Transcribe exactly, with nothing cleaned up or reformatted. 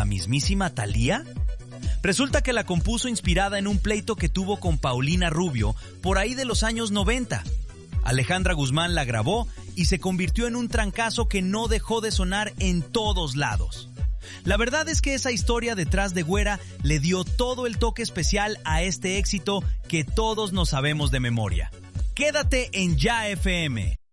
mismísima Thalía? Resulta que la compuso inspirada en un pleito que tuvo con Paulina Rubio por ahí de los años noventa. Alejandra Guzmán la grabó y se convirtió en un trancazo que no dejó de sonar en todos lados. La verdad es que esa historia detrás de Güera le dio todo el toque especial a este éxito que todos nos sabemos de memoria. Quédate en Ya F M.